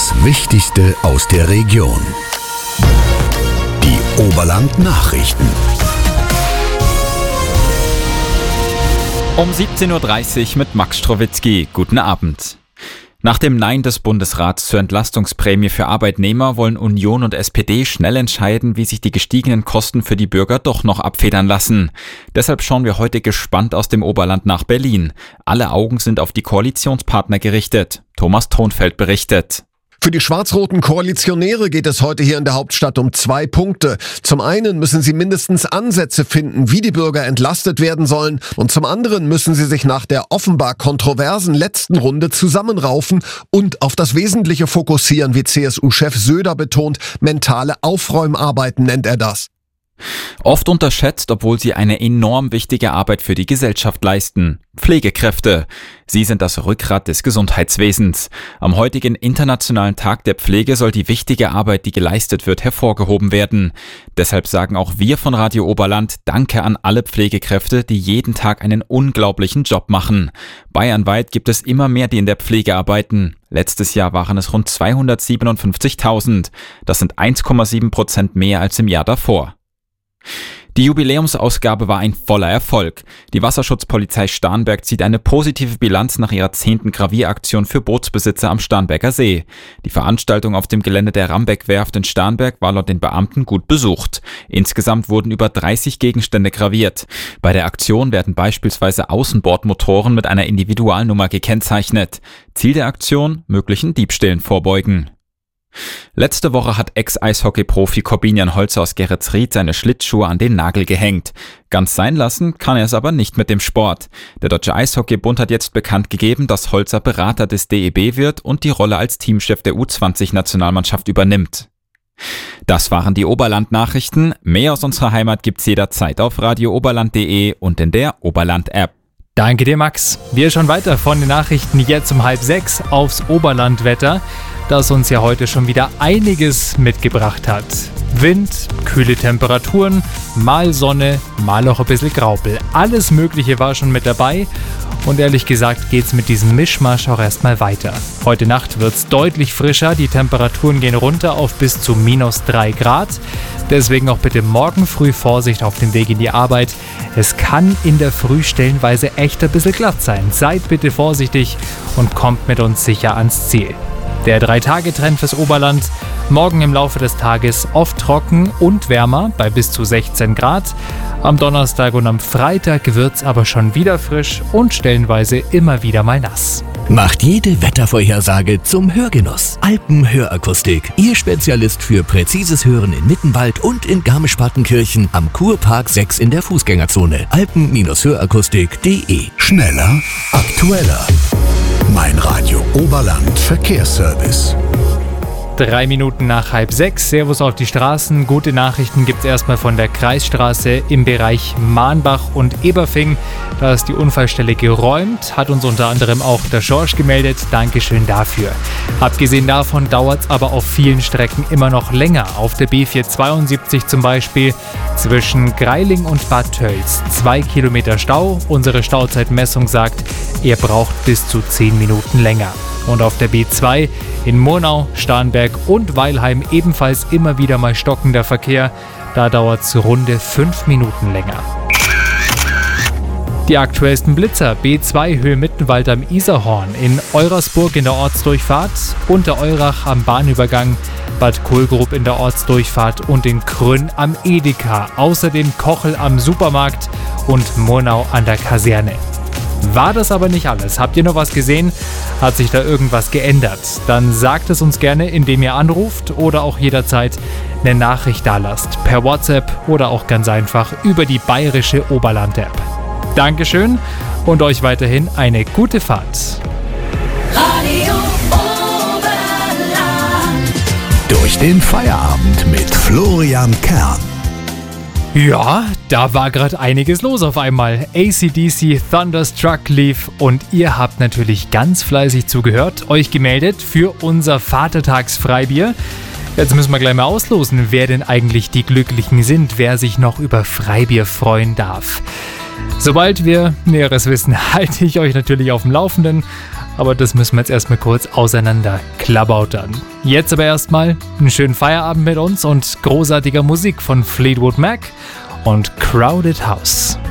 Das Wichtigste aus der Region. Die Oberland-Nachrichten. Um 17.30 Uhr mit Max Strowitzki. Guten Abend. Nach dem Nein des Bundesrats zur Entlastungsprämie für Arbeitnehmer wollen Union und SPD schnell entscheiden, wie sich die gestiegenen Kosten für die Bürger doch noch abfedern lassen. Deshalb schauen wir heute gespannt aus dem Oberland nach Berlin. Alle Augen sind auf die Koalitionspartner gerichtet. Thomas Thonfeld berichtet. Für die schwarz-roten Koalitionäre geht es heute hier in der Hauptstadt um 2 Punkte. Zum einen müssen sie mindestens Ansätze finden, wie die Bürger entlastet werden sollen. Und zum anderen müssen sie sich nach der offenbar kontroversen letzten Runde zusammenraufen und auf das Wesentliche fokussieren, wie CSU-Chef Söder betont. Mentale Aufräumarbeiten nennt er das. Oft unterschätzt, obwohl sie eine enorm wichtige Arbeit für die Gesellschaft leisten. Pflegekräfte. Sie sind das Rückgrat des Gesundheitswesens. Am heutigen Internationalen Tag der Pflege soll die wichtige Arbeit, die geleistet wird, hervorgehoben werden. Deshalb sagen auch wir von Radio Oberland Danke an alle Pflegekräfte, die jeden Tag einen unglaublichen Job machen. Bayernweit gibt es immer mehr, die in der Pflege arbeiten. Letztes Jahr waren es rund 257.000. Das sind 1,7% mehr als im Jahr davor. Die Jubiläumsausgabe war ein voller Erfolg. Die Wasserschutzpolizei Starnberg zieht eine positive Bilanz nach ihrer 10. Gravieraktion für Bootsbesitzer am Starnberger See. Die Veranstaltung auf dem Gelände der Rambeck-Werft in Starnberg war laut den Beamten gut besucht. Insgesamt wurden über 30 Gegenstände graviert. Bei der Aktion werden beispielsweise Außenbordmotoren mit einer Individualnummer gekennzeichnet. Ziel der Aktion: möglichen Diebstählen vorbeugen. Letzte Woche hat Ex-Eishockey-Profi Corbinian Holzer aus Geretsried seine Schlittschuhe an den Nagel gehängt. Ganz sein lassen kann er es aber nicht mit dem Sport. Der Deutsche Eishockeybund hat jetzt bekannt gegeben, dass Holzer Berater des DEB wird und die Rolle als Teamchef der U20-Nationalmannschaft übernimmt. Das waren die Oberland-Nachrichten. Mehr aus unserer Heimat gibt's jederzeit auf radiooberland.de und in der Oberland-App. Danke dir, Max. Wir schauen weiter von den Nachrichten jetzt um 5:30 aufs Oberlandwetter, das uns ja heute schon wieder einiges mitgebracht hat. Wind, kühle Temperaturen, mal Sonne, mal auch ein bisschen Graupel. Alles Mögliche war schon mit dabei und ehrlich gesagt geht's mit diesem Mischmasch auch erstmal weiter. Heute Nacht wird's deutlich frischer, die Temperaturen gehen runter auf bis zu -3 Grad. Deswegen auch bitte morgen früh Vorsicht auf dem Weg in die Arbeit. Es kann in der Früh stellenweise echt ein bisschen glatt sein. Seid bitte vorsichtig und kommt mit uns sicher ans Ziel. Der 3-Tage-Trend fürs Oberland. Morgen im Laufe des Tages oft trocken und wärmer bei bis zu 16 Grad. Am Donnerstag und am Freitag wird's aber schon wieder frisch und stellenweise immer wieder mal nass. Macht jede Wettervorhersage zum Hörgenuss. Alpenhörakustik, Ihr Spezialist für präzises Hören in Mittenwald und in Garmisch-Partenkirchen am Kurpark 6 in der Fußgängerzone. Alpen-Hörakustik.de. Schneller, aktueller. Mein Radio Oberland Verkehrsservice. 3 Minuten nach 5:30. Servus auf die Straßen. Gute Nachrichten gibt es erstmal von der Kreisstraße im Bereich Mahnbach und Eberfing. Da ist die Unfallstelle geräumt, hat uns unter anderem auch der Schorsch gemeldet. Dankeschön dafür. Abgesehen davon dauert es aber auf vielen Strecken immer noch länger. Auf der B472 zum Beispiel zwischen Greiling und Bad Tölz 2 Kilometer Stau. Unsere Stauzeitmessung sagt, ihr braucht bis zu 10 Minuten länger. Und auf der B2 in Murnau, Starnberg und Weilheim ebenfalls immer wieder mal stockender Verkehr. Da dauert es runde 5 Minuten länger. Die aktuellsten Blitzer: B2 Höhe Mittenwald am Isarhorn, in Eurasburg in der Ortsdurchfahrt, Untereurach am Bahnübergang, Bad Kohlgrub in der Ortsdurchfahrt und in Krünn am Edeka. Außerdem Kochel am Supermarkt und Murnau an der Kaserne. War das aber nicht alles? Habt ihr noch was gesehen? Hat sich da irgendwas geändert? Dann sagt es uns gerne, indem ihr anruft oder auch jederzeit eine Nachricht dalasst. Per WhatsApp oder auch ganz einfach über die bayerische Oberland-App. Dankeschön und euch weiterhin eine gute Fahrt. Radio Oberland. Durch den Feierabend mit Florian Kern. Ja, da war gerade einiges los auf einmal. AC/DC Thunderstruck lief und ihr habt natürlich ganz fleißig zugehört, euch gemeldet für unser Vatertagsfreibier. Jetzt müssen wir gleich mal auslosen, wer denn eigentlich die Glücklichen sind, wer sich noch über Freibier freuen darf. Sobald wir Näheres wissen, halte ich euch natürlich auf dem Laufenden. aber das müssen wir jetzt erstmal kurz auseinander klabautern. Jetzt aber erstmal einen schönen Feierabend mit uns und großartiger Musik von Fleetwood Mac und Crowded House.